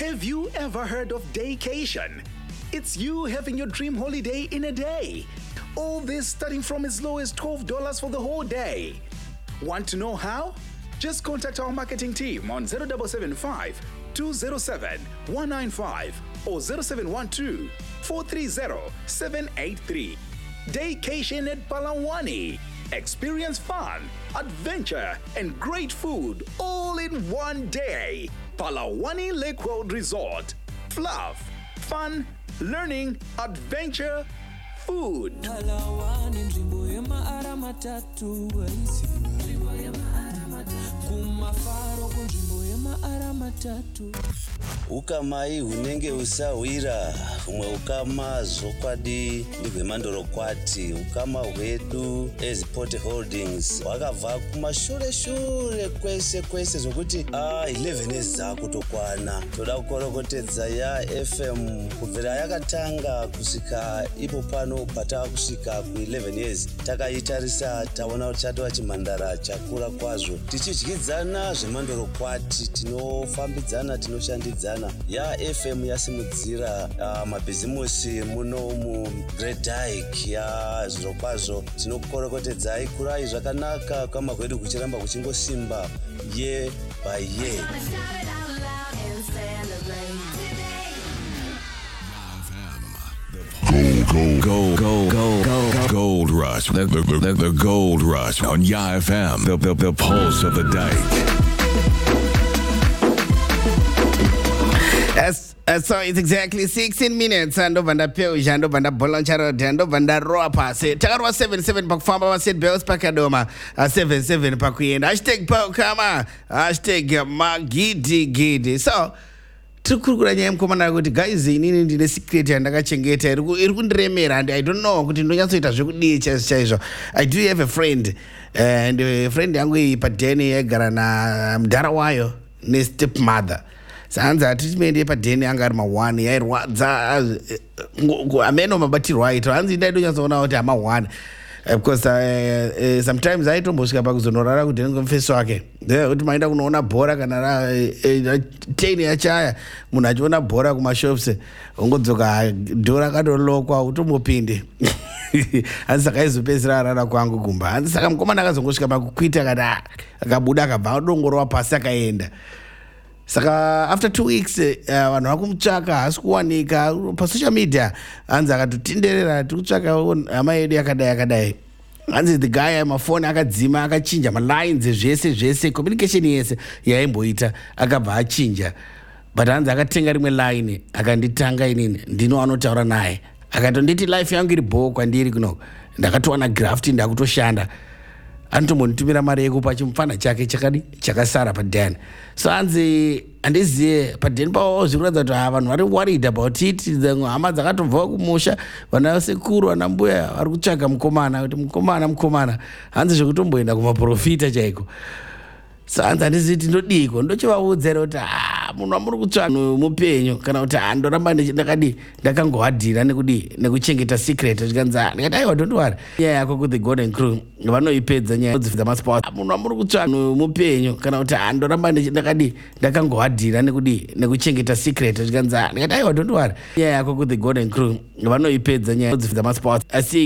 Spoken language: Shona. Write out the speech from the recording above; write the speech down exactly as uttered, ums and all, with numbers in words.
Have you ever heard of Daycation? It's you having your dream holiday in a day. All this starting from as low as twelve dollars for the whole day. Want to know how? Just contact our marketing team on zero seven seven five, two zero seven, one nine five or zero seven one two, four three zero, seven eight three. Daycation at Palawani. Experience fun, adventure, and great food all in one day. Palawani Lake Road Resort. Fluff, fun, learning, adventure, food. Palawani nzimbo yema aramatatu kumafaro kunzimbo yema aramatatu ukamai hunenge usawira humwe ukama zokwadi ndivemandoro kwati ukama hwedu eziport holdings wakabva kumashure shure kwese kwese zokuti ah eleven ezakutokwana toda kukorokotedza ya F M kubvira yakatanga kusika ipo pano patava kusvika ku eleven years takaitarisa taona kuti chatova chimhandara chakura kwazvo tichidyidzana zvemandoro kwati tinofambidzana tinoshandidzana ya F M yasimudzira uh, mabhizimusi muno muGreat Dyke ya zviro kwazvo tinokukorokotedzai kurai zvakanaka kwama kwedu kuchiramba kuchingosimba year by year. Gold, gold, gold, gold, gold, gold rush. The, the, the, the gold rush on Ya F M. The, the, the pulse of the Dyke. As, uh, so it's exactly sixteen minutes and over the page and over the boloncharo and over the roa pass. Takarwa seven seven pak famba wa set bells pakadoma seven seven pakuyenda. Hashtag pakama. Hashtag magidi gidi. So tukurukura nyaya mkomana kuti guys inini ndine secret yandakachengeta iri kundiremera and I don't know kuti ndonyatsoita zvekudii chaizvo chaizvo. I do have a friend and uh, friend yangu iyi padheni yaigara na mudhara wayo ne stepmother. Sanza atitimende padheni anga ari ma-one yairwadza ameno mabatirwo aito hanzi ndaidonyatsoona kuti ama-one because uh, uh, sometimes aitombosvika pakuzonorara kudheni kwemufesi wake kuti maenda kunoona bhora kana uh, ten yachaya munhu achiona bhora kumashops ungodzoka dhora akatolokwa utombopinde hanzi saka aizopedzisira arara kwangu kumba hanzi saka mukomana akazongosvika pakukwita kana akabuda akabva adongorwa pasi akaenda. Saka after two weeks vanhu uh, vakumutsvaka hasi kuwanika pasocial media hanzi akatotenderera tikutsvaka hama yedu yakadai yakadai hanzi the guy mafoni akadzima akachinja malines zvese zvese communication yese yaimboita akabva achinja but hanzi akatenga rimwe line akanditanga inini ndino anotaura naye akatonditi life yangu iri bhoo kwandiri kuno ndakatowana graft ndakutoshanda anotombonitumira mari yekupa chimufana chake chakadi chakasara padhani. So hanzi handiziye padheni pavo zvikuratidza kuti vanhu vari worried about it. Hama dzakatobva kumusha vana sekuru vana mbuya vari kutsvaga mukomana kuti mukomana mukomana hanzi zvekutomboenda kumaprofita chaiko. So hanzi handizivi kuti ndodiko ndochivaudzera kuti munhu wamuri kutsvaga mupenyu kana kuti handoramba ndakadi ndakangohadhira nekudi nekuchengeta secret tikanzi ndikati aiwa don't worry nyaya yako ku the golden crew vanoipedza nyaya dzamasport munhu wamuri kutsvaga mupenyu kana kuti handoramba ndakadi ndakangohadhira nekudi nekuchengeta secret tikanzi ndikati aiwa don't worry nyaya yako ku the golden crew vanoipedza nyaya dzamasport asi